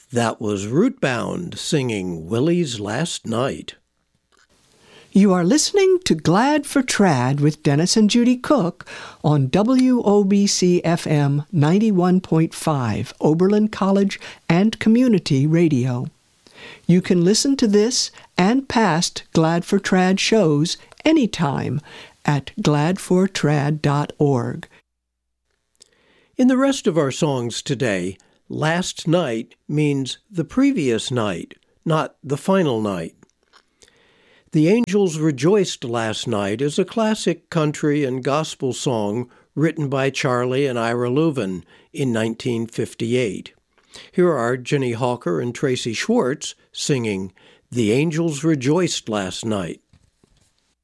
That was Rootbound singing Willie's Last Night. You are listening to Glad for Trad with Dennis and Judy Cook on WOBC-FM 91.5, Oberlin College and Community Radio. You can listen to this and past Glad for Trad shows anytime at gladfortrad.org. In the rest of our songs today, last night means the previous night, not the final night. The Angels Rejoiced Last Night is a classic country and gospel song written by Charlie and Ira Louvin in 1958. Here are Jenny Hawker and Tracy Schwartz singing The Angels Rejoiced Last Night.